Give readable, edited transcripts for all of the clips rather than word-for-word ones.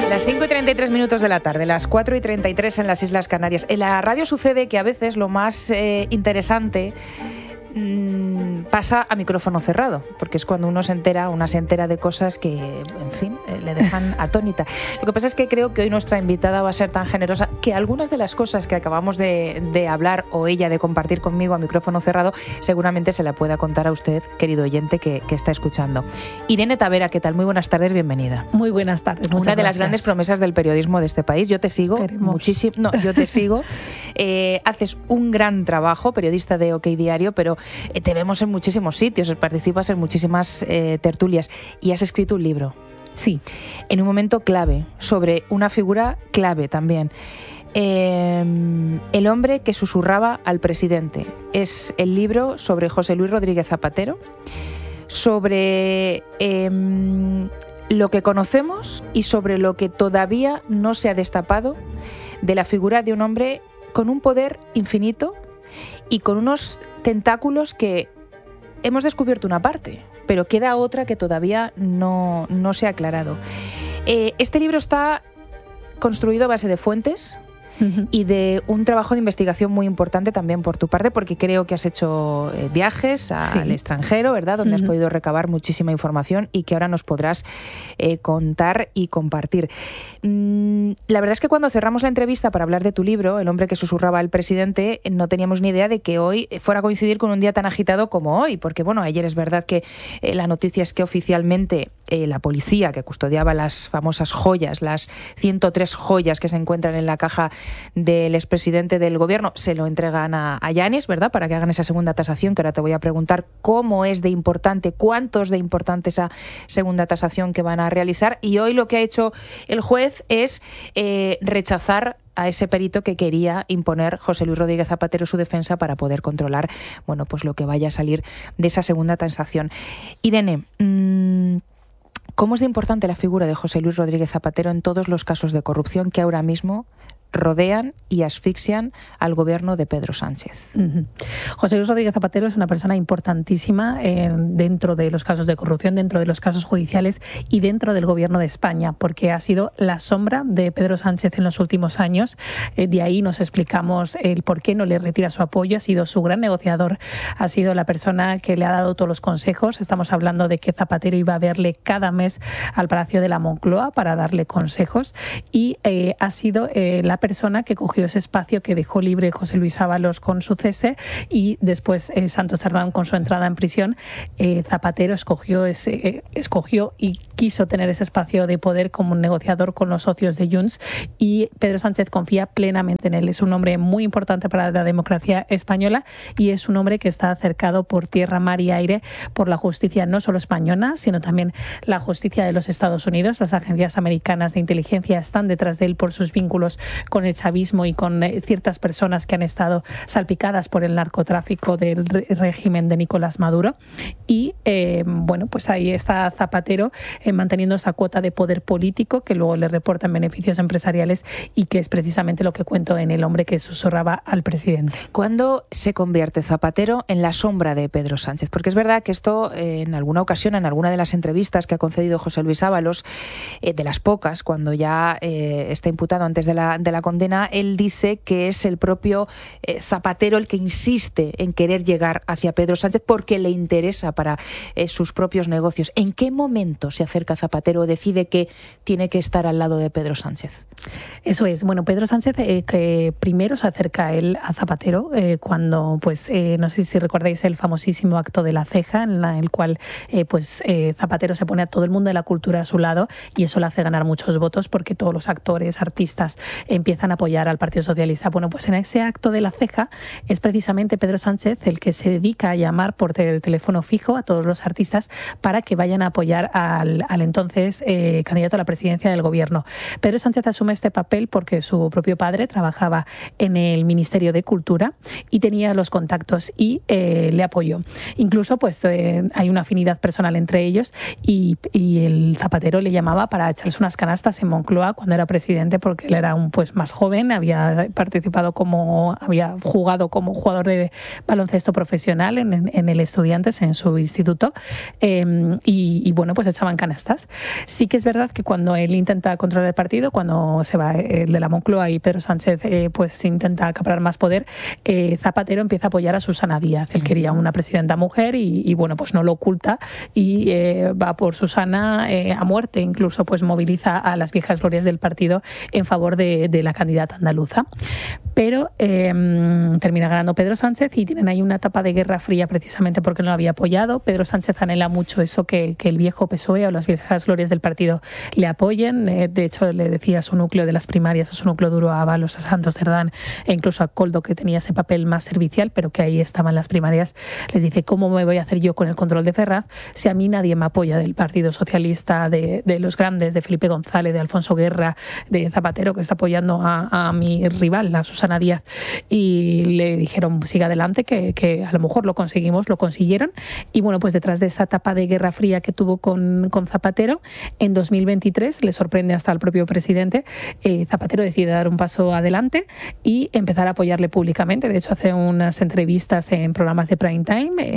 Las 5:33 de la tarde, las 4:33 en las Islas Canarias. En la radio sucede que a veces lo más interesante pasa a micrófono cerrado, porque es cuando una se entera de cosas que, en fin, le dejan atónita. Lo que pasa es que creo que hoy nuestra invitada va a ser tan generosa que algunas de las cosas que acabamos de hablar o ella de compartir conmigo a micrófono cerrado seguramente se la pueda contar a usted, querido oyente, que está escuchando. Irene Tavera, ¿qué tal? Muy buenas tardes, bienvenida. Muy buenas tardes. Una de las grandes promesas del periodismo de este país. Yo te sigo muchísimo. No, yo te sigo. Haces un gran trabajo, periodista de OK Diario, pero te vemos en muchísimos sitios, participas en muchísimas tertulias y has escrito un libro. Sí. En un momento clave, sobre una figura clave también. El hombre que susurraba al presidente. Es el libro sobre José Luis Rodríguez Zapatero, sobre lo que conocemos y sobre lo que todavía no se ha destapado de la figura de un hombre con un poder infinito y con unos tentáculos que hemos descubierto una parte, pero queda otra que todavía no se ha aclarado. Este libro está construido a base de fuentes y de un trabajo de investigación muy importante también por tu parte, porque creo que has hecho viajes al extranjero, ¿verdad?, donde has podido recabar muchísima información y que ahora nos podrás contar y compartir. La verdad es que cuando cerramos la entrevista para hablar de tu libro, El hombre que susurraba al presidente, no teníamos ni idea de que hoy fuera a coincidir con un día tan agitado como hoy, porque bueno, ayer es verdad que la noticia es que oficialmente la policía que custodiaba las famosas joyas, las 103 joyas que se encuentran en la caja del expresidente del gobierno, se lo entregan a Yanis, ¿verdad?, para que hagan esa segunda tasación, que ahora te voy a preguntar cómo es de importante, cuánto es de importante esa segunda tasación que van a realizar. Y hoy lo que ha hecho el juez es rechazar a ese perito que quería imponer José Luis Rodríguez Zapatero su defensa para poder controlar, bueno, pues lo que vaya a salir de esa segunda tasación. Irene, ¿cómo es de importante la figura de José Luis Rodríguez Zapatero en todos los casos de corrupción que ahora mismo rodean y asfixian al gobierno de Pedro Sánchez? José Luis Rodríguez Zapatero es una persona importantísima dentro de los casos de corrupción, dentro de los casos judiciales y dentro del gobierno de España, porque ha sido la sombra de Pedro Sánchez en los últimos años. De ahí nos explicamos el por qué no le retira su apoyo. Ha sido su gran negociador, ha sido la persona que le ha dado todos los consejos. Estamos hablando de que Zapatero iba a verle cada mes al Palacio de la Moncloa para darle consejos y ha sido la persona que cogió ese espacio que dejó libre José Luis Ábalos con su cese y después Santos Cerdán con su entrada en prisión. Zapatero escogió y quiso tener ese espacio de poder como un negociador con los socios de Junts, y Pedro Sánchez confía plenamente en él. Es un hombre muy importante para la democracia española y es un hombre que está cercado por tierra, mar y aire por la justicia no solo española, sino también la justicia de los Estados Unidos. Las agencias americanas de inteligencia están detrás de él por sus vínculos con el chavismo y con ciertas personas que han estado salpicadas por el narcotráfico del régimen de Nicolás Maduro. Y bueno, pues ahí está Zapatero manteniendo esa cuota de poder político que luego le reportan beneficios empresariales y que es precisamente lo que cuento en El hombre que susurraba al presidente. ¿Cuándo se convierte Zapatero en la sombra de Pedro Sánchez? Porque es verdad que esto en alguna ocasión, en alguna de las entrevistas que ha concedido José Luis Ábalos, de las pocas, cuando ya está imputado antes de la condena, él dice que es el propio Zapatero el que insiste en querer llegar hacia Pedro Sánchez porque le interesa para sus propios negocios. ¿En qué momento se acerca Zapatero o decide que tiene que estar al lado de Pedro Sánchez? Eso es. Bueno, Pedro Sánchez que primero se acerca él a Zapatero cuando, pues, no sé si recordáis el famosísimo acto de la ceja, en el cual Zapatero se pone a todo el mundo de la cultura a su lado y eso le hace ganar muchos votos porque todos los actores, artistas empiezan a apoyar al Partido Socialista. Bueno, pues en ese acto de la ceja es precisamente Pedro Sánchez el que se dedica a llamar por teléfono fijo a todos los artistas para que vayan a apoyar al entonces candidato a la presidencia del gobierno. Pedro Sánchez asume este papel porque su propio padre trabajaba en el Ministerio de Cultura y tenía los contactos y le apoyó. Incluso pues hay una afinidad personal entre ellos y el Zapatero le llamaba para echarse unas canastas en Moncloa cuando era presidente porque él era un más joven, había jugado como jugador de baloncesto profesional en el Estudiantes, en su instituto, y bueno, pues echaban canastas. Sí que es verdad que cuando él intenta controlar el partido, cuando se va el de la Moncloa y Pedro Sánchez pues intenta acaparar más poder, Zapatero empieza a apoyar a Susana Díaz. Él quería una presidenta mujer y bueno, pues no lo oculta y va por Susana a muerte, incluso pues moviliza a las viejas glorias del partido en favor de la candidata andaluza. Pero termina ganando Pedro Sánchez y tienen ahí una etapa de guerra fría precisamente porque no lo había apoyado. Pedro Sánchez anhela mucho eso, que el viejo PSOE o las viejas glorias del partido le apoyen. De hecho, le decía a su núcleo de las primarias, a su núcleo duro, a Ábalos, a Santos Cerdán e incluso a Koldo, que tenía ese papel más servicial, pero que ahí estaban las primarias, les dice: ¿cómo me voy a hacer yo con el control de Ferraz si a mí nadie me apoya del Partido Socialista, de los grandes, de Felipe González, de Alfonso Guerra, de Zapatero, que está apoyando a mi rival, a Susana Díaz? Y le dijeron: siga adelante, que a lo mejor lo conseguimos. Lo consiguieron. Y bueno, pues detrás de esa etapa de guerra fría que tuvo con Zapatero, en 2023, le sorprende hasta al propio presidente, Zapatero decide dar un paso adelante y empezar a apoyarle públicamente. De hecho, hace unas entrevistas en programas de prime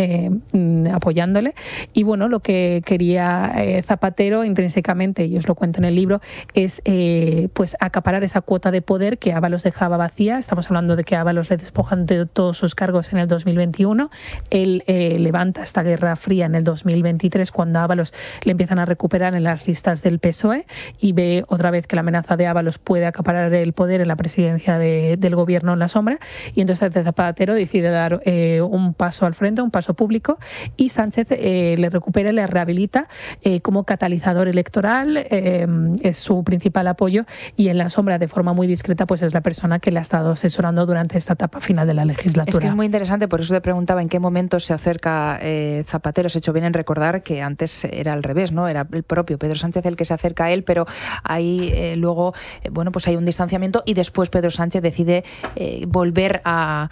time apoyándole. Y bueno, lo que quería Zapatero intrínsecamente, y os lo cuento en el libro, es pues acaparar esa cuota de poder que Ábalos dejaba vacía. Estamos hablando de que a Ábalos le despojan de todos sus cargos en el 2021. Él levanta esta guerra fría en el 2023, cuando a Ábalos le empiezan a recuperar en las listas del PSOE y ve otra vez que la amenaza de Ábalos puede acaparar el poder en la presidencia del gobierno en la sombra, y entonces Zapatero decide dar un paso al frente, un paso público, y Sánchez le recupera y le rehabilita como catalizador electoral. Es su principal apoyo, y en la sombra, de forma muy discreta, pues es la persona que le ha estado asesorando durante esta etapa final de la legislatura. Es que es muy interesante, por eso te preguntaba en qué momento se acerca Zapatero. Se ha hecho bien en recordar que antes era al revés, ¿no? Era el propio Pedro Sánchez el que se acerca a él, pero ahí luego, bueno, pues hay un distanciamiento, y después Pedro Sánchez decide volver a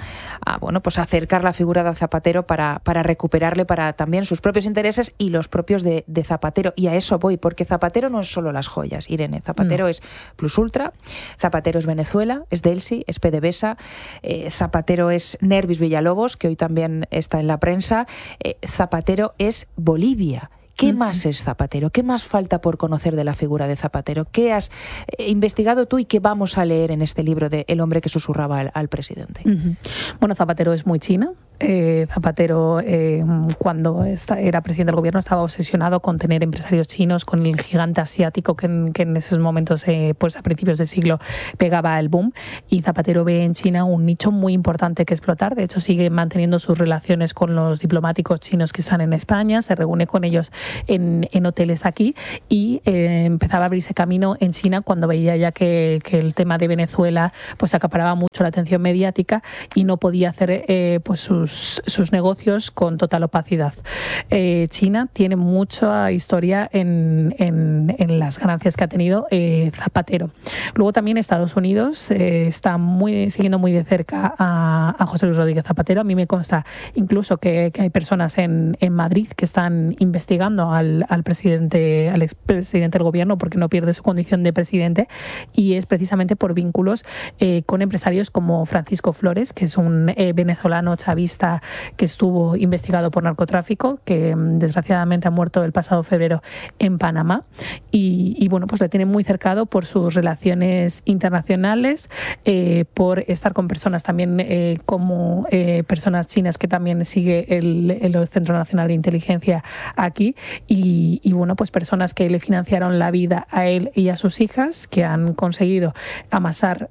acercar la figura de Zapatero para recuperarle para también sus propios intereses y los propios de Zapatero. Y a eso voy, porque Zapatero no es solo las joyas, Irene. Zapatero es Plus Ultra, Zapatero es Venezuela, es Delsi, es PDVSA, Zapatero es Nervis Villalobos, que hoy también está en la prensa, Zapatero es Bolivia. ¿Qué más es Zapatero? ¿Qué más falta por conocer de la figura de Zapatero? ¿Qué has investigado tú y qué vamos a leer en este libro de El hombre que susurraba al presidente? Bueno, Zapatero es muy china. Zapatero, cuando era presidente del gobierno, estaba obsesionado con tener empresarios chinos, con el gigante asiático que en esos momentos, pues a principios del siglo, pegaba el boom. Y Zapatero ve en China un nicho muy importante que explotar. De hecho, sigue manteniendo sus relaciones con los diplomáticos chinos que están en España, se reúne con ellos en hoteles aquí, y empezaba a abrirse camino en China cuando veía ya que el tema de Venezuela pues acaparaba mucho la atención mediática y no podía hacer pues sus negocios con total opacidad. China tiene mucha historia en las ganancias que ha tenido Zapatero. Luego también Estados Unidos está siguiendo muy de cerca a José Luis Rodríguez Zapatero. A mí me consta incluso que hay personas en Madrid que están investigando al expresidente del gobierno porque no pierde su condición de presidente, y es precisamente por vínculos con empresarios como Francisco Flores, que es un venezolano chavista que estuvo investigado por narcotráfico, que desgraciadamente ha muerto el pasado febrero en Panamá, y bueno, pues le tiene muy cercado por sus relaciones internacionales, por estar con personas también como personas chinas que también sigue el Centro Nacional de Inteligencia aquí, y bueno, pues personas que le financiaron la vida a él y a sus hijas, que han conseguido amasar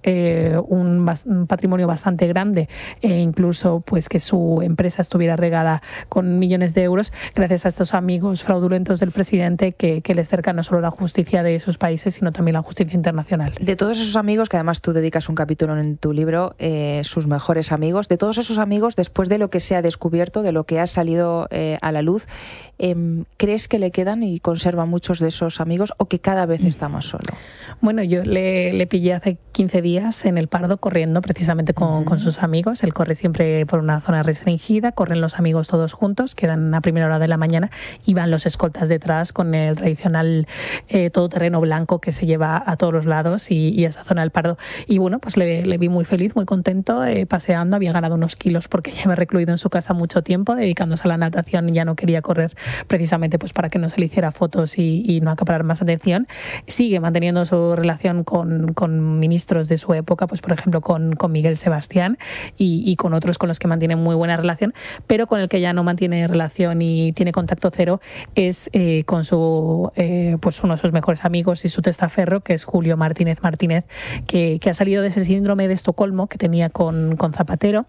un patrimonio bastante grande, e incluso pues que su empresa estuviera regada con millones de euros gracias a estos amigos fraudulentos del presidente que les cercan no solo la justicia de esos países, sino también la justicia internacional. De todos esos amigos, que además tú dedicas un capítulo en tu libro, sus mejores amigos, de todos esos amigos, después de lo que se ha descubierto, de lo que ha salido a la luz, ¿crees que le quedan y conserva muchos de esos amigos, o que cada vez está más solo? Bueno, yo le pillé hace 15 días en el Pardo corriendo precisamente con sus amigos. Él corre siempre por una zona restringida, corren los amigos todos juntos, quedan a primera hora de la mañana y van los escoltas detrás con el tradicional todo terreno blanco que se lleva a todos los lados y esa zona del Pardo. Y bueno, pues le vi muy feliz, muy contento, paseando, había ganado unos kilos porque lleva recluido en su casa mucho tiempo, dedicándose a la natación, ya no quería correr precisamente pues para que no se le hiciera fotos y no acaparar más atención. Sigue manteniendo su relación con ministros de su época, pues por ejemplo con Miguel Sebastián y con otros con los que mantiene muy buena relación, pero con el que ya no mantiene relación y tiene contacto cero es con su pues uno de sus mejores amigos y su testaferro, que es Julio Martínez Martínez, que ha salido de ese síndrome de Estocolmo que tenía con Zapatero,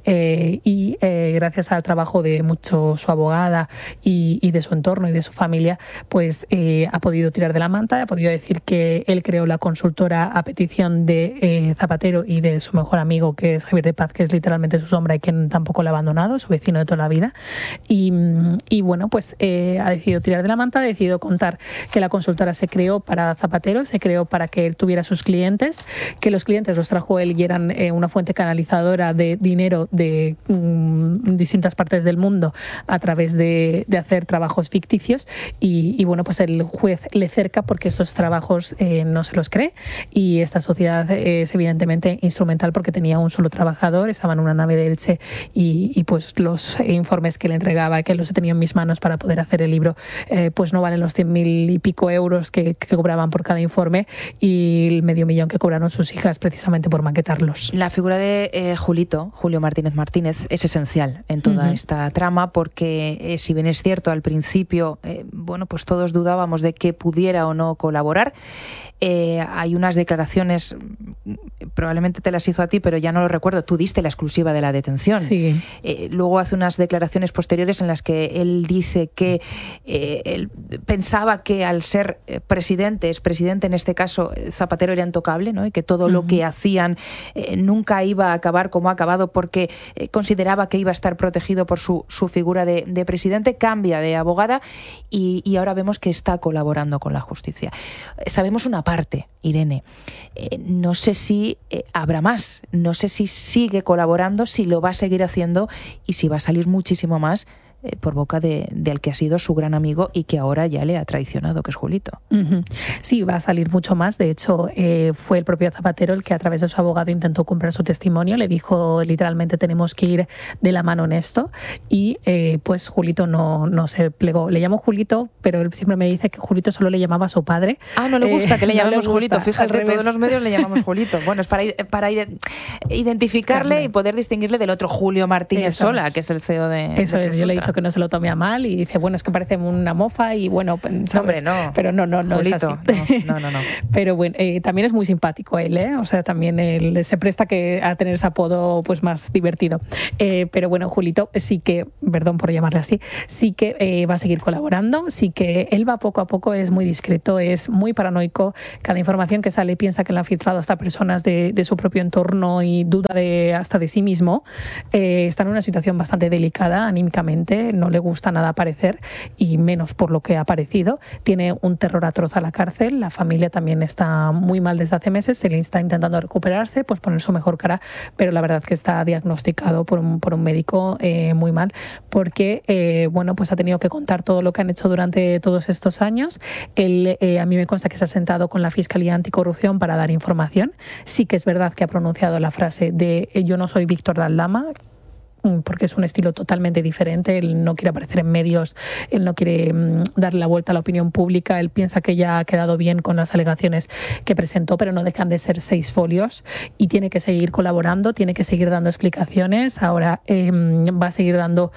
y gracias al trabajo de mucho su abogada y de su entorno y de su familia, pues ha podido tirar de la manta, ha podido decir que él creó la consultora a petición de Zapatero y de su mejor amigo, que es Javier de Paz, que es literalmente su sombra y quien tampoco lo ha abandonado, su vecino de toda la vida. Y bueno, pues ha decidido tirar de la manta, ha decidido contar que la consultora se creó para Zapatero, se creó para que él tuviera sus clientes, que los clientes los trajo él y eran una fuente canalizadora de dinero de distintas partes del mundo a través de hacer trabajos ficticios y bueno, pues el juez le cerca porque esos trabajos no se los cree y esta sociedad es evidentemente instrumental porque tenía un solo trabajador, estaba en una nave de Elche y pues los informes que le entregaba, que los he tenido en mis manos para poder hacer el libro, pues no valen los 100.000 y pico euros que cobraban por cada informe y el medio millón que cobraron sus hijas precisamente por maquetarlos. La figura de Julio Martínez Martínez, es esencial en toda esta trama porque si bien es cierto al principio, bueno, pues todos dudábamos de que pudiera o no colaborar, hay unas declaraciones, probablemente te las hizo a ti, pero ya no lo recuerdo, tú diste la exclusiva de la detención. Sí. Luego hace unas declaraciones posteriores en las que él dice que él pensaba que al ser presidente en este caso, Zapatero era intocable, ¿no? Y que todo lo que hacían nunca iba a acabar como ha acabado porque consideraba que iba a estar protegido por su figura de presidente, cambia de abogada y ahora vemos que está colaborando con la justicia. Sabemos una parte, Irene, no sé si habrá más, no sé si sigue colaborando, si lo va a seguir haciendo y si va a salir muchísimo más por boca del que ha sido su gran amigo y que ahora ya le ha traicionado, que es Julito. Sí, va a salir mucho más. De hecho, fue el propio Zapatero el que a través de su abogado intentó comprar su testimonio. Le dijo literalmente tenemos que ir de la mano en esto y pues Julito no se plegó. Le llamo Julito, pero él siempre me dice que Julito solo le llamaba a su padre. Ah, no le gusta que le llamemos no Julito. Fíjate, todos los medios le llamamos Julito. Bueno, es para identificarle y poder distinguirle del otro Julio Martínez Sola, que es el CEO de... Eso es, yo le he dicho que no se lo tome a mal y dice, bueno, es que parece una mofa y bueno, ¿sabes? Hombre, no. Pero no Julito, es así. No. Pero bueno, también es muy simpático él, ¿eh? O sea, también él se presta a tener ese apodo pues más divertido. Pero bueno, Julito sí que, perdón por llamarle así, sí que va a seguir colaborando, sí que él va poco a poco, es muy discreto, es muy paranoico, cada información que sale piensa que le han filtrado hasta personas de su propio entorno y duda hasta de sí mismo. Está en una situación bastante delicada anímicamente, no le gusta nada aparecer y menos por lo que ha aparecido. Tiene un terror atroz a la cárcel, la familia también está muy mal desde hace meses, se le está intentando recuperarse, pues poner su mejor cara, pero la verdad que está diagnosticado por un médico muy mal, porque bueno, pues ha tenido que contar todo lo que han hecho durante todos estos años. Él, a mí me consta que se ha sentado con la Fiscalía Anticorrupción para dar información. Sí que es verdad que ha pronunciado la frase de yo no soy Víctor de Aldama, porque es un estilo totalmente diferente, él no quiere aparecer en medios, él no quiere darle la vuelta a la opinión pública, él piensa que ya ha quedado bien con las alegaciones que presentó, pero no dejan de ser 6 folios y tiene que seguir colaborando, tiene que seguir dando explicaciones. Ahora va a seguir dando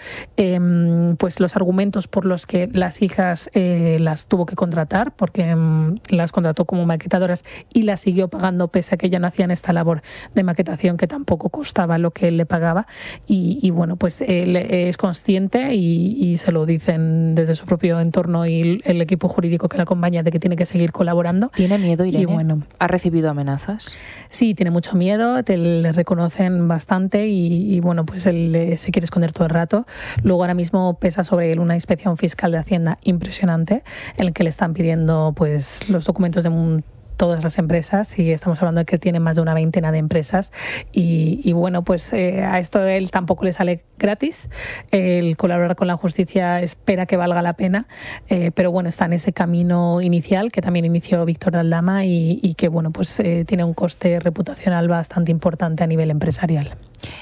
pues los argumentos por los que las hijas las tuvo que contratar, porque las contrató como maquetadoras y las siguió pagando pese a que ya no hacían esta labor de maquetación que tampoco costaba lo que él le pagaba y bueno, pues él es consciente y se lo dicen desde su propio entorno y el equipo jurídico que le acompaña de que tiene que seguir colaborando. ¿Tiene miedo, Irene? Y bueno, ¿ha recibido amenazas? Sí, tiene mucho miedo, le reconocen bastante y bueno, pues él se quiere esconder todo el rato. Luego ahora mismo pesa sobre él una inspección fiscal de Hacienda impresionante en el que le están pidiendo pues los documentos de un todas las empresas, y estamos hablando de que tiene más de una veintena de empresas, y bueno, pues a esto él tampoco le sale gratis. El colaborar con la justicia espera que valga la pena, pero bueno, está en ese camino inicial que también inició Víctor de Aldama y que bueno, pues tiene un coste reputacional bastante importante a nivel empresarial.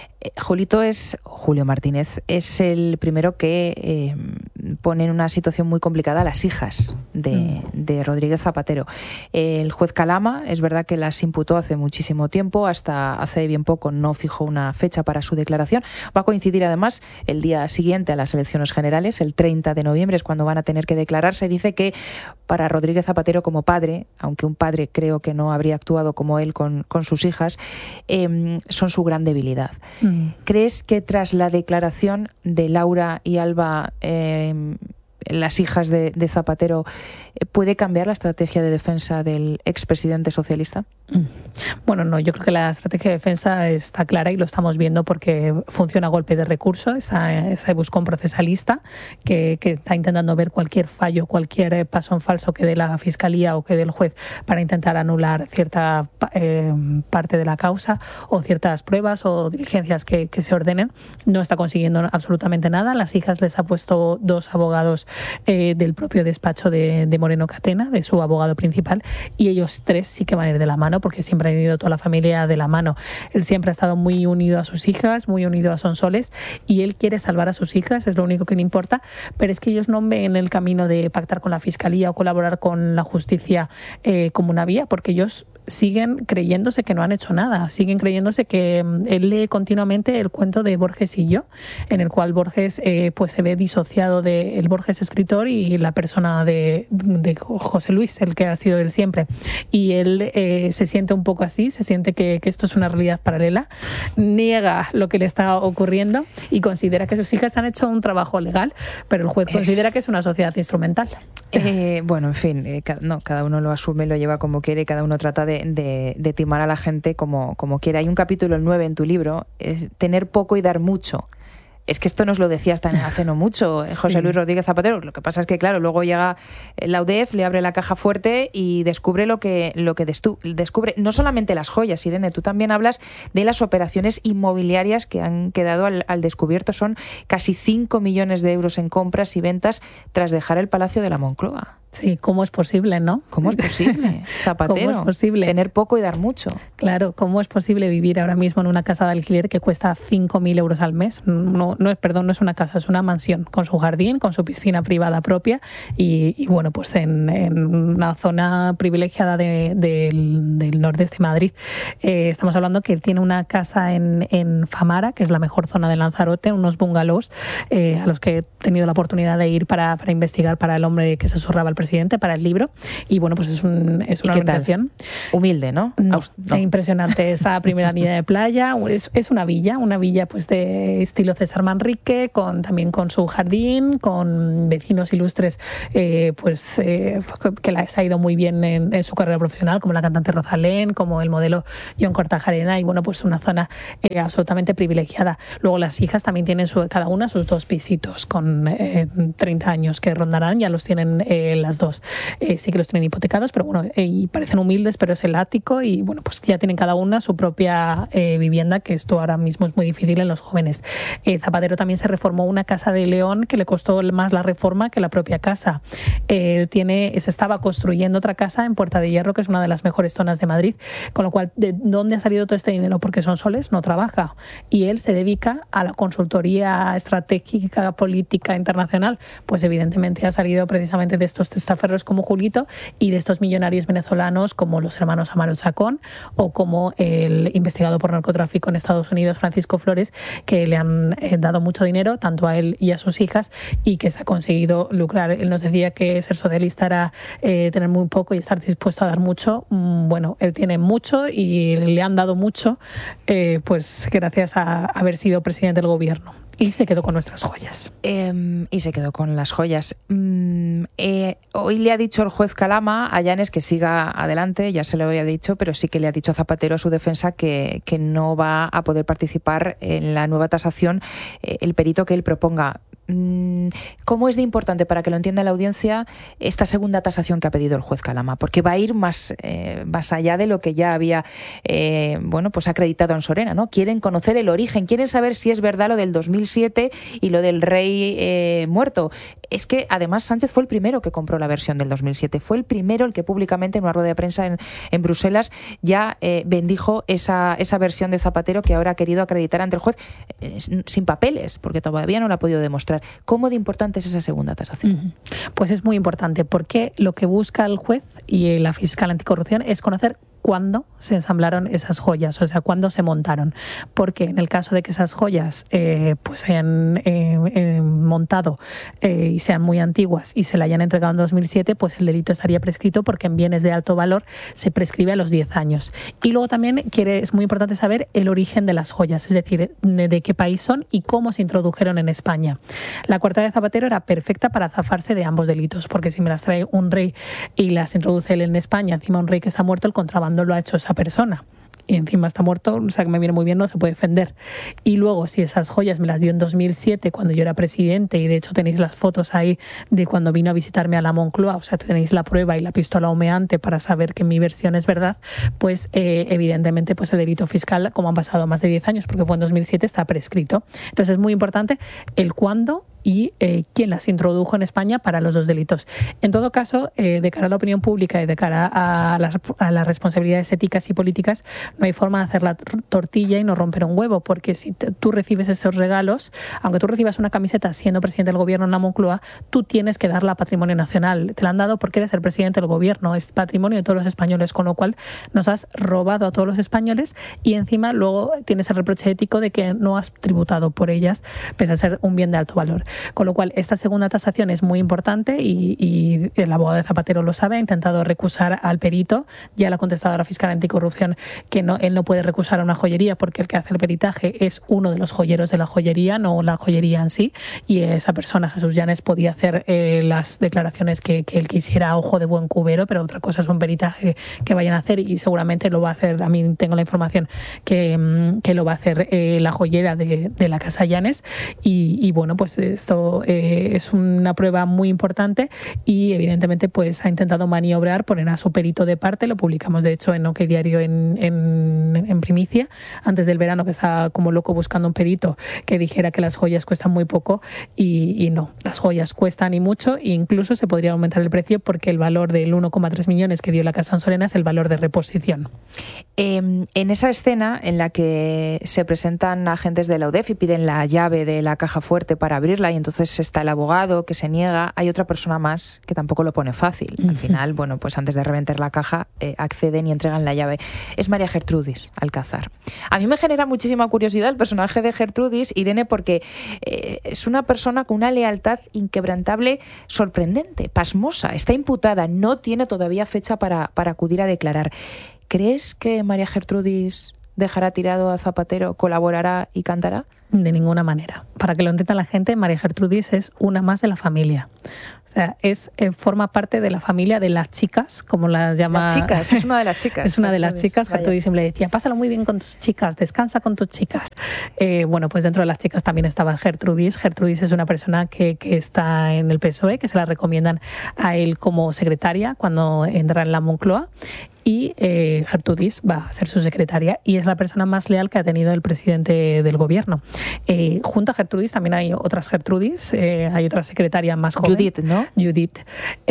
Julio Martínez es el primero que pone en una situación muy complicada a las hijas de Rodríguez Zapatero. El juez Calama, es verdad que las imputó hace muchísimo tiempo, hasta hace bien poco no fijó una fecha para su declaración. Va a coincidir además el día siguiente a las elecciones generales, el 30 de noviembre es cuando van a tener que declararse. Dice que para Rodríguez Zapatero como padre, aunque un padre creo que no habría actuado como él con sus hijas, son su gran debilidad. ¿Crees que tras la declaración de Laura y Alba, las hijas de Zapatero, puede cambiar la estrategia de defensa del expresidente socialista? Bueno, no, yo creo que la estrategia de defensa está clara y lo estamos viendo porque funciona a golpe de recurso, ese buscón procesalista que está intentando ver cualquier fallo, cualquier paso en falso que dé la Fiscalía o que dé el juez para intentar anular cierta parte de la causa o ciertas pruebas o diligencias que se ordenen. No está consiguiendo absolutamente nada. Las hijas les ha puesto 2 abogados del propio despacho de Moreno Catena, de su abogado principal, y ellos 3 sí que van a ir de la mano porque siempre han ido toda la familia de la mano. Él siempre ha estado muy unido a sus hijas, muy unido a Sonsoles, y él quiere salvar a sus hijas, es lo único que le importa, pero es que ellos no ven el camino de pactar con la Fiscalía o colaborar con la justicia como una vía, porque ellos siguen creyéndose que no han hecho nada, siguen creyéndose que él lee continuamente el cuento de Borges y yo, en el cual Borges pues se ve disociado de el Borges escritor y la persona de José Luis, el que ha sido él siempre, y él se siente un poco así, se siente que esto es una realidad paralela, niega lo que le está ocurriendo y considera que sus hijas han hecho un trabajo legal, pero el juez considera que es una sociedad instrumental. Bueno, en fin, cada uno lo asume, lo lleva como quiere, cada uno trata de timar a la gente como quiere. Hay un capítulo, el 9 en tu libro, es tener poco y dar mucho. Es que esto nos lo decía hasta hace no mucho José Luis Rodríguez Zapatero. Lo que pasa es que, claro, luego llega la UDEF, le abre la caja fuerte y descubre lo que descubre. No solamente las joyas, Irene, tú también hablas de las operaciones inmobiliarias que han quedado al descubierto. Son casi 5 millones de euros en compras y ventas tras dejar el Palacio de la Moncloa. Sí, ¿cómo es posible, no? ¿Cómo es posible, Zapatero? ¿Cómo es posible? Tener poco y dar mucho. Claro, ¿cómo es posible vivir ahora mismo en una casa de alquiler que cuesta 5.000 euros al mes? No es una casa, es una mansión, con su jardín, con su piscina privada propia y bueno, pues en una zona privilegiada del nordeste de Madrid. Estamos hablando que él tiene una casa en Famara, que es la mejor zona de Lanzarote, unos bungalows a los que he tenido la oportunidad de ir para investigar para el hombre que se zurraba al presidente, para el libro, y bueno, pues es una organización humilde, ¿no? No. Impresionante. Esa primera línea de playa es una villa pues de estilo César Manrique, también con su jardín, con vecinos ilustres que les ha ido muy bien en su carrera profesional, como la cantante Rosalén, como el modelo John Cortajarena, y bueno, pues una zona absolutamente privilegiada. Luego las hijas también tienen cada una sus 2 pisitos con 30 años que rondarán, ya los tienen las 2. Sí que los tienen hipotecados, pero bueno, y parecen humildes, pero es el ático y bueno, pues ya tienen cada una su propia vivienda, que esto ahora mismo es muy difícil en los jóvenes. Zapatero también se reformó una casa de León que le costó más la reforma que la propia casa. Se estaba construyendo otra casa en Puerta de Hierro, que es una de las mejores zonas de Madrid, con lo cual, ¿de dónde ha salido todo este dinero? Porque Sonsoles no trabaja y él se dedica a la consultoría estratégica, política, internacional. Pues evidentemente ha salido precisamente de estos testaferros como Julito y de estos millonarios venezolanos como los hermanos Amaro Chacón o como el investigado por narcotráfico en Estados Unidos, Francisco Flores, que le han dado mucho dinero tanto a él y a sus hijas y que se ha conseguido lucrar. Él nos decía que ser socialista era tener muy poco y estar dispuesto a dar mucho. Bueno, él tiene mucho y le han dado mucho pues gracias a haber sido presidente del gobierno. Y se quedó con nuestras joyas. Y se quedó con las joyas. Hoy le ha dicho el juez Calama a Llanes que siga adelante, ya se lo había dicho, pero sí que le ha dicho a Zapatero a su defensa que no va a poder participar en la nueva tasación el perito que él proponga. ¿cómo es de importante, para que lo entienda la audiencia, esta segunda tasación que ha pedido el juez Calama? Porque va a ir más allá de lo que ya había pues acreditado en Sorena, ¿no? Quieren conocer el origen, quieren saber si es verdad lo del 2007 y lo del rey muerto. Es que además Sánchez fue el primero que compró la versión del 2007, fue el primero el que públicamente en una rueda de prensa en Bruselas ya bendijo esa versión de Zapatero que ahora ha querido acreditar ante el juez sin papeles, porque todavía no lo ha podido demostrar. ¿Cómo de importante es esa segunda tasación? Pues es muy importante, porque lo que busca el juez y la fiscal anticorrupción es conocer cuándo se ensamblaron esas joyas, o sea, cuándo se montaron. Porque en el caso de que esas joyas pues se hayan montado y sean muy antiguas y se la hayan entregado en 2007, pues el delito estaría prescrito, porque en bienes de alto valor se prescribe a los 10 años. Y luego también es muy importante saber el origen de las joyas, es decir, de qué país son y cómo se introdujeron en España. La coartada de Zapatero era perfecta para zafarse de ambos delitos, porque si me las trae un rey y las introduce él en España, encima un rey que está muerto, el contrabando lo ha hecho esa persona. Y encima está muerto, o sea que me viene muy bien, no se puede defender. Y luego, si esas joyas me las dio en 2007, cuando yo era presidente, y de hecho tenéis las fotos ahí de cuando vino a visitarme a la Moncloa, o sea, tenéis la prueba y la pistola humeante para saber que mi versión es verdad, pues evidentemente pues el delito fiscal, como han pasado más de 10 años, porque fue en 2007, está prescrito. Entonces es muy importante el cuándo y quién las introdujo en España para los dos delitos. En todo caso, de cara a la opinión pública y de cara a las responsabilidades éticas y políticas, no hay forma de hacer la tortilla y no romper un huevo, porque si tú recibes esos regalos, aunque tú recibas una camiseta siendo presidente del gobierno en la Moncloa, tú tienes que darla a Patrimonio Nacional. Te la han dado porque eres el presidente del gobierno, es patrimonio de todos los españoles, con lo cual nos has robado a todos los españoles y encima luego tienes el reproche ético de que no has tributado por ellas, pese a ser un bien de alto valor. Con lo cual, esta segunda tasación es muy importante y el abogado de Zapatero lo sabe, ha intentado recusar al perito, ya le ha contestado a la fiscal anticorrupción que él no puede recusar a una joyería porque el que hace el peritaje es uno de los joyeros de la joyería, no la joyería en sí, y esa persona, Jesús Llanes, podía hacer las declaraciones que él quisiera a ojo de buen cubero, pero otra cosa es un peritaje que vayan a hacer y seguramente lo va a hacer, a mí tengo la información que lo va a hacer la joyera de la Casa Llanes y bueno, pues esto es una prueba muy importante y evidentemente pues ha intentado maniobrar, poner a su perito de parte, lo publicamos de hecho en OK Diario en primicia, antes del verano, que estaba como loco buscando un perito que dijera que las joyas cuestan muy poco y no, las joyas cuestan y mucho e incluso se podría aumentar el precio porque el valor del 1,3 millones que dio la Casa Sorena es el valor de reposición. En esa escena en la que se presentan agentes de la UDEF y piden la llave de la caja fuerte para abrirla y entonces está el abogado que se niega, hay otra persona más que tampoco lo pone fácil. Al final, bueno, pues antes de reventar la caja acceden y entregan la llave. Es María Gertrudis Alcázar. A mí me genera muchísima curiosidad el personaje de Gertrudis, Irene, porque es una persona con una lealtad inquebrantable, sorprendente, pasmosa. Está imputada, no tiene todavía fecha para acudir a declarar. ¿Crees que María Gertrudis dejará tirado a Zapatero, colaborará y cantará? De ninguna manera. Para que lo entienda la gente, María Gertrudis es una más de la familia. O sea, forma parte de la familia de las chicas, como las llama. Las chicas, es una de las chicas. Es una de las chicas. Gertrudis siempre decía, pásalo muy bien con tus chicas, descansa con tus chicas. Bueno, pues dentro de las chicas también estaba Gertrudis. Gertrudis es una persona que está en el PSOE, que se la recomiendan a él como secretaria cuando entra en la Moncloa. Y Gertrudis va a ser su secretaria y es la persona más leal que ha tenido el presidente del gobierno. Junto a Gertrudis también hay otras Gertrudis, hay otra secretaria más joven. Judith, ¿no? Judith,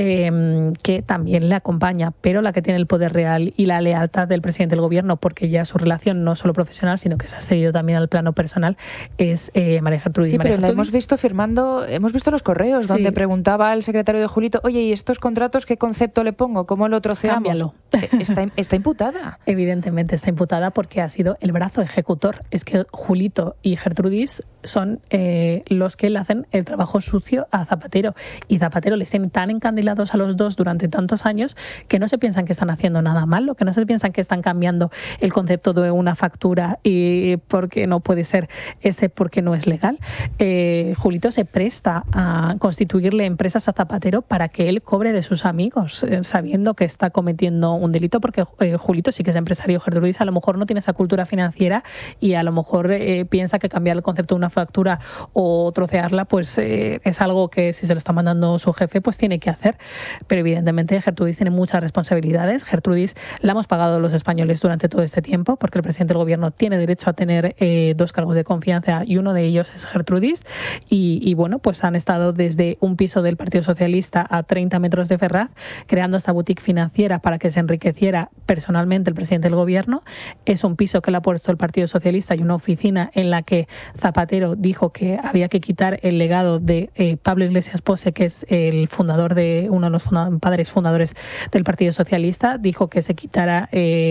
que también le acompaña, pero la que tiene el poder real y la lealtad del presidente del gobierno, porque ya su relación no solo profesional, sino que se ha seguido también al plano personal, es María Gertrudis. Sí, María pero Gertrudis, la hemos visto firmando, hemos visto los correos donde preguntaba al secretario de Julito, oye, ¿y estos contratos qué concepto le pongo? ¿Cómo lo troceamos? Cámbialo. Está imputada. Evidentemente está imputada porque ha sido el brazo ejecutor. Es que Julito y Gertrudis son los que le hacen el trabajo sucio a Zapatero. Y Zapatero les tiene tan encandilados a los dos durante tantos años que no se piensan que están haciendo nada malo, que no se piensan que están cambiando el concepto de una factura y porque no puede ser ese porque no es legal. Julito se presta a constituirle empresas a Zapatero para que él cobre de sus amigos, sabiendo que está cometiendo un delito Julito, porque Julito sí que es empresario. Gertrudis a lo mejor no tiene esa cultura financiera y a lo mejor piensa que cambiar el concepto de una factura o trocearla pues es algo que si se lo está mandando su jefe pues tiene que hacer. Pero evidentemente Gertrudis tiene muchas responsabilidades. Gertrudis la hemos pagado los españoles durante todo este tiempo, porque el presidente del gobierno tiene derecho a tener 2 cargos de confianza y uno de ellos es Gertrudis. Y bueno, pues han estado desde un piso del Partido Socialista a 30 metros de Ferraz creando esta boutique financiera para que se enriqueciera personalmente el presidente del gobierno. Es un piso que le ha puesto el Partido Socialista y una oficina en la que Zapatero dijo que había que quitar el legado de Pablo Iglesias Pose, que es el fundador de uno de los padres fundadores del Partido Socialista. Dijo que se quitara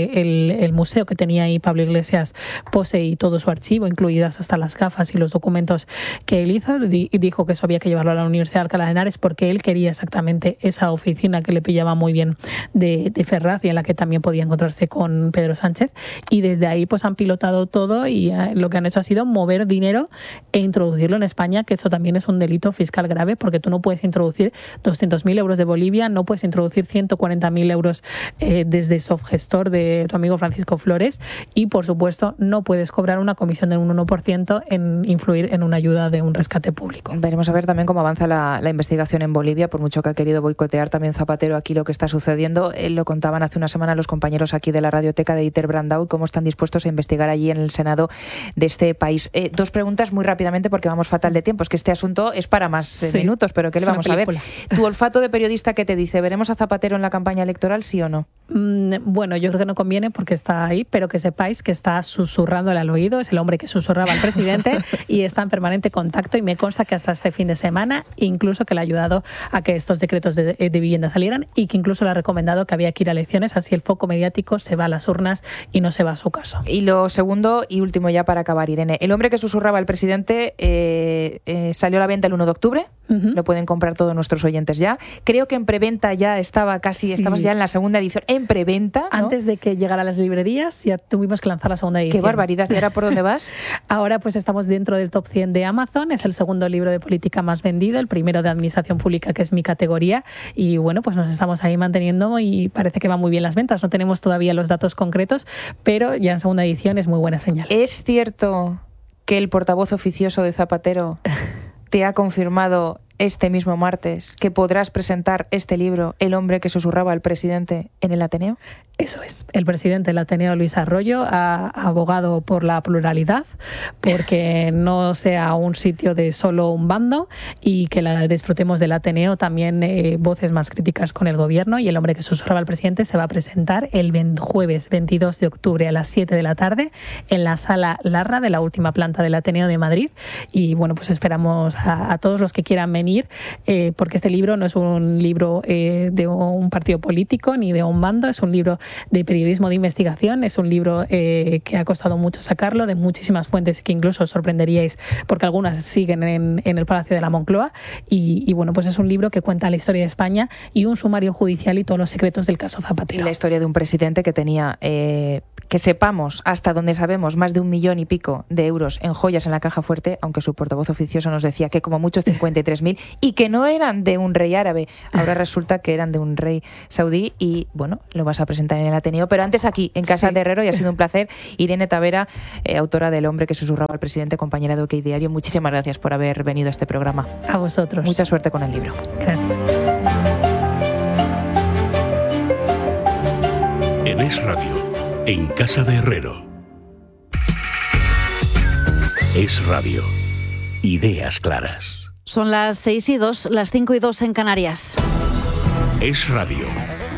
el museo que tenía ahí Pablo Iglesias Pose y todo su archivo, incluidas hasta las gafas y los documentos que él hizo. Dijo que eso había que llevarlo a la Universidad de Alcalá de Henares porque él quería exactamente esa oficina que le pillaba muy bien de Ferraz y en la que también podía encontrarse con Pedro Sánchez. Y desde ahí pues han pilotado todo y lo que han hecho ha sido mover dinero e introducirlo en España, que eso también es un delito fiscal grave, porque tú no puedes introducir 200.000 euros de Bolivia, no puedes introducir 140.000 euros desde Sofgestor de tu amigo Francisco Flores y, por supuesto, no puedes cobrar una comisión de un 1% en influir en una ayuda de un rescate público. Veremos a ver también cómo avanza la investigación en Bolivia, por mucho que ha querido boicotear también Zapatero aquí lo que está sucediendo. Lo contaban hace una semana los compañeros aquí de la Radioteca de Dieter Brandau y cómo están dispuestos a investigar allí en el Senado de este país. 2 preguntas muy rápidamente porque vamos fatal de tiempo. Es que este asunto es para más minutos, pero ¿qué le vamos a ver? Tu olfato de periodista, ¿qué te dice? ¿Veremos a Zapatero en la campaña electoral, sí o no? Bueno, yo creo que no conviene porque está ahí, pero que sepáis que está susurrándole al oído, es el hombre que susurraba al presidente y está en permanente contacto y me consta que hasta este fin de semana incluso que le ha ayudado a que estos decretos de vivienda salieran y que incluso le ha recomendado que había que ir a elecciones, así el foco mediático se va a las urnas y no se va a su caso. Y lo segundo y último ya para acabar, Irene, el hombre que susurraba al presidente salió a la venta el 1 de octubre, lo pueden comprar todos nuestros oyentes ya. Creo que en preventa ya estaba casi, estabas ya en la segunda edición, en preventa, ¿no? Antes de que llegara a las librerías ya tuvimos que lanzar la segunda edición. ¡Qué barbaridad! ¿Y ahora por dónde vas? Ahora pues estamos dentro del top 100 de Amazon, es el segundo libro de política más vendido, el primero de administración pública, que es mi categoría, y bueno, pues nos estamos ahí manteniendo y parece que van muy bien las ventas. No tenemos todavía los datos concretos, pero ya en segunda edición es muy buena señal. ¿Es cierto que el portavoz oficioso de Zapatero te ha confirmado este mismo martes que podrás presentar este libro, El hombre que susurraba al presidente, en el Ateneo? Eso es. El presidente del Ateneo, Luis Arroyo, ha abogado por la pluralidad, porque no sea un sitio de solo un bando y que disfrutemos del Ateneo también voces más críticas con el gobierno. Y El hombre que susurraba al presidente se va a presentar el jueves 22 de octubre a las 7 de la tarde en la Sala Larra de la última planta del Ateneo de Madrid. Y bueno, pues esperamos a todos los que quieran venir, porque este libro no es un libro de un partido político ni de un bando, es un libro de periodismo de investigación, es un libro que ha costado mucho sacarlo, de muchísimas fuentes que incluso os sorprenderíais porque algunas siguen en el Palacio de la Moncloa y bueno, pues es un libro que cuenta la historia de España y un sumario judicial y todos los secretos del caso Zapatero. Y la historia de un presidente que tenía, que sepamos, hasta donde sabemos, más de 1 millón y pico de euros en joyas en la caja fuerte, aunque su portavoz oficioso nos decía que como mucho 53.000 y que no eran de un rey árabe, ahora resulta que eran de un rey saudí y bueno, lo vas a presentar en el Ateneo, pero antes aquí, en Casa de Herrero, y ha sido un placer. Irene Tavera, autora del hombre que susurraba al presidente, compañera de OK Diario, muchísimas gracias por haber venido a este programa. A vosotros. Mucha suerte con el libro. Gracias. En Es Radio, en Casa de Herrero. Es Radio. Ideas claras. Son las 6:02, las 5:02 en Canarias. Es Radio.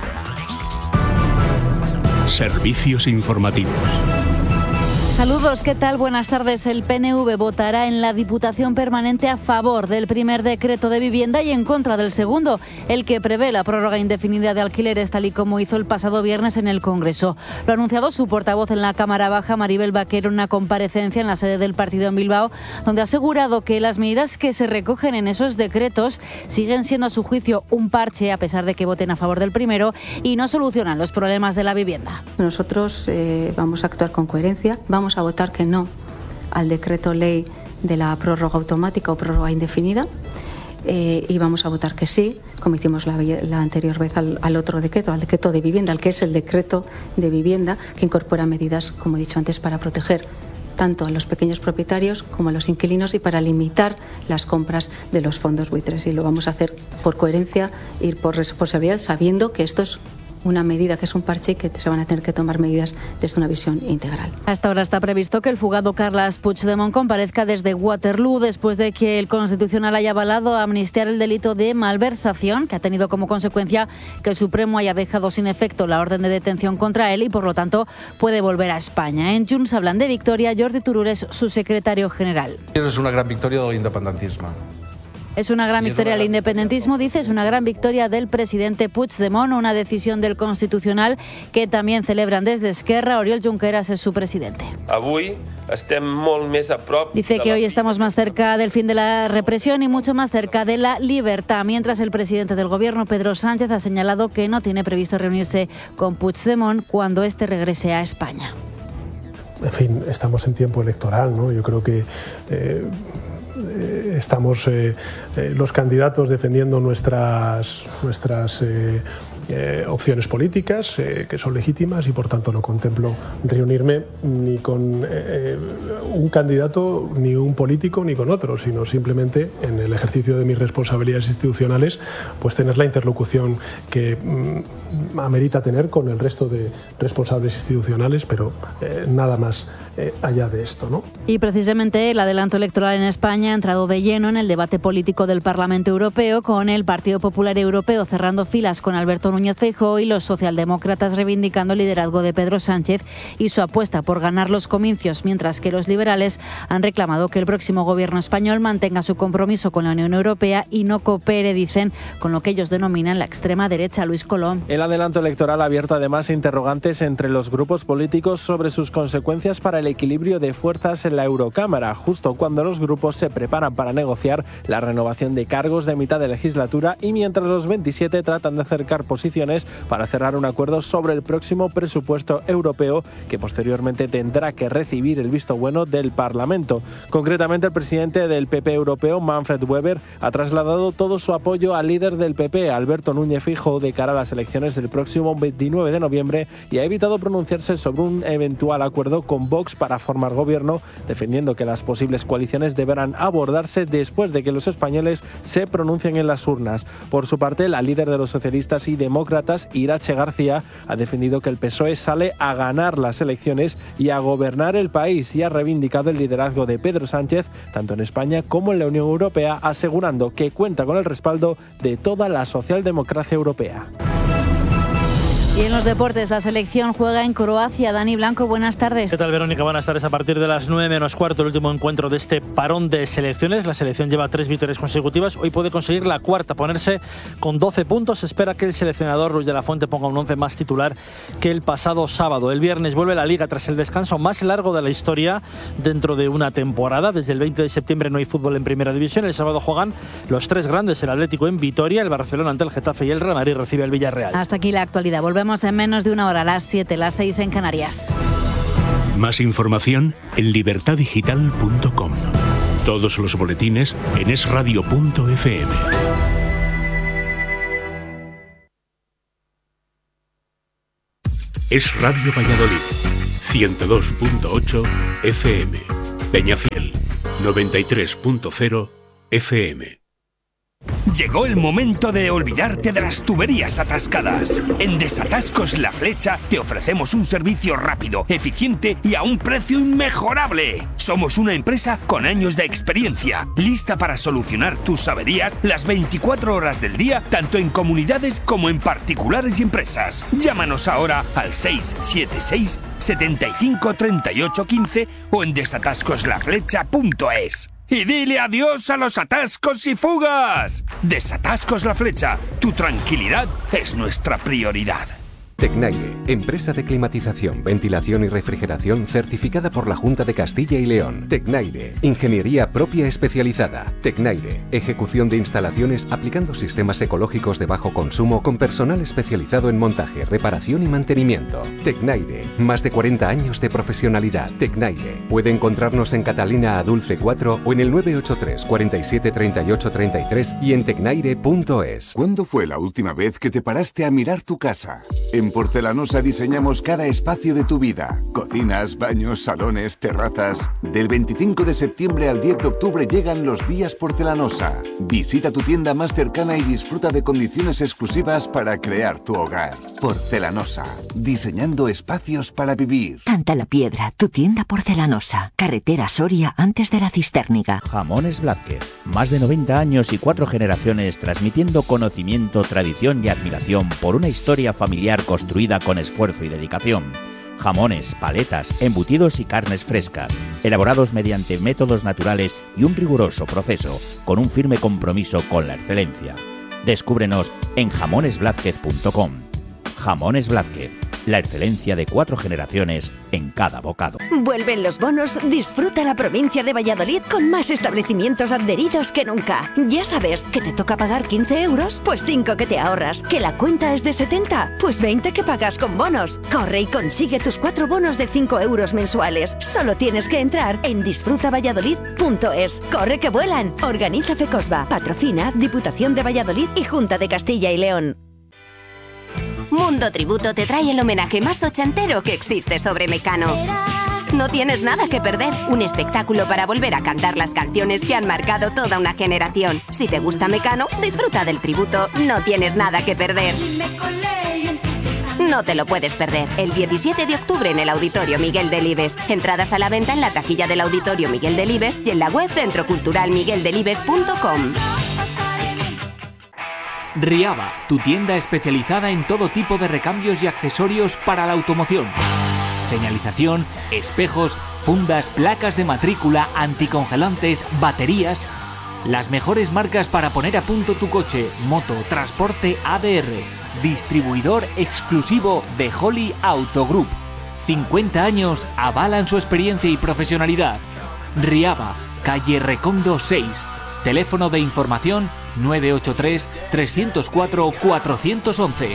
Servicios informativos. Saludos, ¿qué tal? Buenas tardes. El PNV votará en la Diputación Permanente a favor del primer decreto de vivienda y en contra del segundo, el que prevé la prórroga indefinida de alquileres, tal y como hizo el pasado viernes en el Congreso. Lo ha anunciado su portavoz en la Cámara Baja, Maribel Vaquero, en una comparecencia en la sede del partido en Bilbao, donde ha asegurado que las medidas que se recogen en esos decretos siguen siendo a su juicio un parche, a pesar de que voten a favor del primero, y no solucionan los problemas de la vivienda. Nosotros vamos a actuar con coherencia, vamos a votar que no al decreto ley de la prórroga automática o prórroga indefinida y vamos a votar que sí, como hicimos la anterior vez al otro decreto, al decreto de vivienda, al que es el decreto de vivienda, que incorpora medidas, como he dicho antes, para proteger tanto a los pequeños propietarios como a los inquilinos y para limitar las compras de los fondos buitres. Y lo vamos a hacer por coherencia y por responsabilidad, sabiendo que esto es una medida, que es un parche, que se van a tener que tomar medidas desde una visión integral. Hasta ahora está previsto que el fugado Carles Puigdemont comparezca desde Waterloo después de que el Constitucional haya avalado amnistiar el delito de malversación, que ha tenido como consecuencia que el Supremo haya dejado sin efecto la orden de detención contra él y por lo tanto puede volver a España. En Junts hablan de victoria. Jordi Turull es su secretario general. És una gran victòria de l'independentisme. Es una gran victoria del independentismo, dice, es una gran victoria del presidente Puigdemont, una decisión del Constitucional que también celebran desde Esquerra. Oriol Junqueras es su presidente. Dice que hoy estamos más cerca del fin de la represión y mucho más cerca de la libertad, mientras el presidente del gobierno, Pedro Sánchez, ha señalado que no tiene previsto reunirse con Puigdemont cuando éste regrese a España. En fin, estamos en tiempo electoral, ¿no? Yo creo que estamos los candidatos defendiendo nuestras opciones políticas que son legítimas y por tanto no contemplo reunirme ni con un candidato, ni un político, ni con otro, sino simplemente en el ejercicio de mis responsabilidades institucionales, pues tener la interlocución que amerita tener con el resto de responsables institucionales, pero nada más allá de esto, ¿no? Y precisamente el adelanto electoral en España ha entrado de lleno en el debate político del Parlamento Europeo, con el Partido Popular Europeo cerrando filas con Alberto Núñez Feijóo y los socialdemócratas reivindicando el liderazgo de Pedro Sánchez y su apuesta por ganar los comicios, mientras que los liberales han reclamado que el próximo gobierno español mantenga su compromiso con la Unión Europea y no coopere, dicen, con lo que ellos denominan la extrema derecha. Luis Colón. El adelanto electoral ha abierto además interrogantes entre los grupos políticos sobre sus consecuencias para el equilibrio de fuerzas en la Eurocámara, justo cuando los grupos se preparan para negociar la renovación de cargos de mitad de legislatura y mientras los 27 tratan de acercar posiciones para cerrar un acuerdo sobre el próximo presupuesto europeo, que posteriormente tendrá que recibir el visto bueno del Parlamento. Concretamente, el presidente del PP europeo, Manfred Weber, ha trasladado todo su apoyo al líder del PP, Alberto Núñez Feijóo, de cara a las elecciones del próximo 29 de noviembre y ha evitado pronunciarse sobre un eventual acuerdo con Vox para formar gobierno, defendiendo que las posibles coaliciones deberán abordarse después de que los españoles se pronuncien en las urnas. Por su parte, la líder de los socialistas y demócratas, Iratxe García, ha defendido que el PSOE sale a ganar las elecciones y a gobernar el país y ha reivindicado el liderazgo de Pedro Sánchez, tanto en España como en la Unión Europea, asegurando que cuenta con el respaldo de toda la socialdemocracia europea. Y en los deportes, la selección juega en Croacia. Dani Blanco, buenas tardes. ¿Qué tal, Verónica? Buenas tardes. A partir de las 9 menos cuarto, el último encuentro de este parón de selecciones. La selección lleva 3 victorias consecutivas. Hoy puede conseguir la cuarta, ponerse con 12 puntos. Se espera que el seleccionador Ruiz de la Fuente ponga un 11 más titular que el pasado sábado. El viernes vuelve la Liga tras el descanso más largo de la historia dentro de una temporada. Desde el 20 de septiembre no hay fútbol en Primera División. El sábado juegan los 3 grandes, el Atlético en Vitoria, el Barcelona ante el Getafe y el Real Madrid recibe el Villarreal. Hasta aquí la actualidad. Volvemos en menos de una hora, las 7, las 6 en Canarias. Más información en libertadigital.com. Todos los boletines en esradio.fm. Es Radio Valladolid, 102.8 FM. Peñafiel, 93.0 FM. Llegó el momento de olvidarte de las tuberías atascadas. En Desatascos La Flecha te ofrecemos un servicio rápido, eficiente y a un precio inmejorable. Somos una empresa con años de experiencia, lista para solucionar tus averías las 24 horas del día, tanto en comunidades como en particulares y empresas. Llámanos ahora al 676 75 38 15 o en desatascoslaflecha.es. Y dile adiós a los atascos y fugas. Desatascos La Flecha, tu tranquilidad es nuestra prioridad. Tecnaire, empresa de climatización, ventilación y refrigeración certificada por la Junta de Castilla y León. Tecnaire, ingeniería propia especializada. Tecnaire, ejecución de instalaciones aplicando sistemas ecológicos de bajo consumo con personal especializado en montaje, reparación y mantenimiento. Tecnaire, más de 40 años de profesionalidad. Tecnaire, puede encontrarnos en Catalina Adulce 4 o en el 983 47 38 33 y en tecnaire.es. ¿Cuándo fue la última vez que te paraste a mirar tu casa? En Porcelanosa diseñamos cada espacio de tu vida. Cocinas, baños, salones, terrazas. Del 25 de septiembre al 10 de octubre llegan los días Porcelanosa. Visita tu tienda más cercana y disfruta de condiciones exclusivas para crear tu hogar. Porcelanosa, diseñando espacios para vivir. Canta la Piedra, tu tienda porcelanosa. Carretera Soria antes de la Cistérniga. Jamones Blázquez, más de 90 años y 4 generaciones transmitiendo conocimiento, tradición y admiración por una historia familiar construida con esfuerzo y dedicación. Jamones, paletas, embutidos y carnes frescas, elaborados mediante métodos naturales y un riguroso proceso, con un firme compromiso con la excelencia. Descúbrenos en jamonesblázquez.com. Jamones Blázquez, la excelencia de 4 generaciones en cada bocado. Vuelven los bonos, disfruta la provincia de Valladolid con más establecimientos adheridos que nunca. Ya sabes, que te toca pagar 15 euros, pues 5 que te ahorras. Que la cuenta es de 70, pues 20 que pagas con bonos. Corre y consigue tus 4 bonos de 5 euros mensuales. Solo tienes que entrar en disfrutavalladolid.es. ¡Corre que vuelan! Organiza Fecosba, patrocina Diputación de Valladolid y Junta de Castilla y León. Mundo Tributo te trae el homenaje más ochentero que existe sobre Mecano. No tienes nada que perder, un espectáculo para volver a cantar las canciones que han marcado toda una generación. Si te gusta Mecano, disfruta del tributo, no tienes nada que perder. No te lo puedes perder, el 17 de octubre en el Auditorio Miguel Delibes. Entradas a la venta en la taquilla del Auditorio Miguel Delibes y en la web centroculturalmigueldelibes.com. Riaba, tu tienda especializada en todo tipo de recambios y accesorios para la automoción. Señalización, espejos, fundas, placas de matrícula, anticongelantes, baterías. Las mejores marcas para poner a punto tu coche, moto, transporte ADR. Distribuidor exclusivo de Holly Auto Group. 50 años avalan su experiencia y profesionalidad. Riaba, calle Recondo 6. Teléfono de información 983 304 411.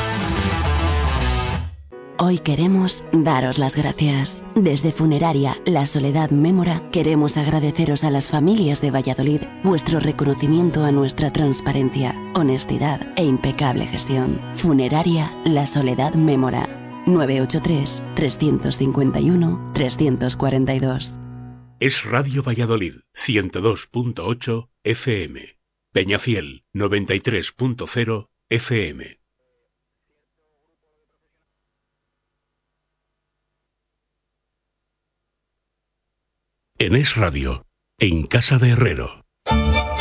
Hoy queremos daros las gracias. Desde Funeraria La Soledad Mémora queremos agradeceros a las familias de Valladolid vuestro reconocimiento a nuestra transparencia, honestidad e impecable gestión. Funeraria La Soledad Mémora 983 351 342. Es Radio Valladolid 102.8 FM. Peñafiel 93.0 FM. En Es Radio, en Casa de Herrero.